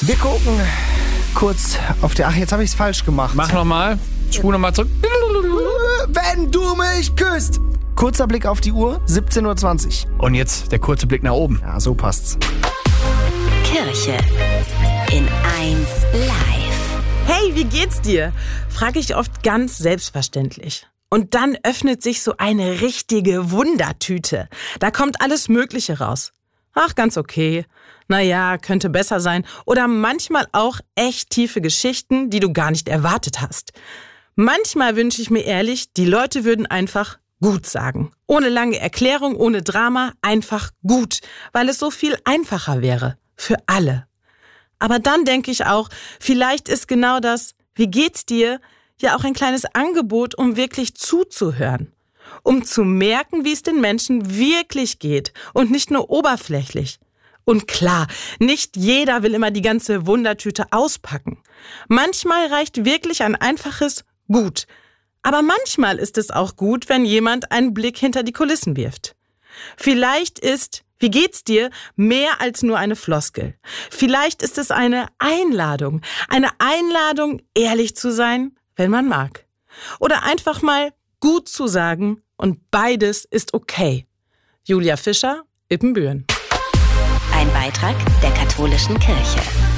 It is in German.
Wir gucken kurz auf die... Ach, jetzt habe ich es falsch gemacht. Mach nochmal. Spur nochmal zurück. Wenn du mich küsst. Kurzer Blick auf die Uhr, 17:20 Uhr. Und jetzt der kurze Blick nach oben. Ja, so passt's. Kirche in 1 Live. Hey, wie geht's dir? Frage ich oft ganz selbstverständlich. Und dann öffnet sich so eine richtige Wundertüte. Da kommt alles Mögliche raus. Ach, ganz okay. Naja, könnte besser sein. Oder manchmal auch echt tiefe Geschichten, die du gar nicht erwartet hast. Manchmal wünsche ich mir ehrlich, die Leute würden einfach gut sagen. Ohne lange Erklärung, ohne Drama, einfach gut. Weil es so viel einfacher wäre. Für alle. Aber dann denke ich auch, vielleicht ist genau das, wie geht's dir, ja auch ein kleines Angebot, um wirklich zuzuhören. Um zu merken, wie es den Menschen wirklich geht und nicht nur oberflächlich. Und klar, nicht jeder will immer die ganze Wundertüte auspacken. Manchmal reicht wirklich ein einfaches Gut. Aber manchmal ist es auch gut, wenn jemand einen Blick hinter die Kulissen wirft. Vielleicht ist "Wie geht's dir?" mehr als nur eine Floskel. Vielleicht ist es eine Einladung, ehrlich zu sein, wenn man mag. Oder einfach mal gut zu sagen und beides ist okay. Julia Fischer, Ippenbüren. Ein Beitrag der Katholischen Kirche.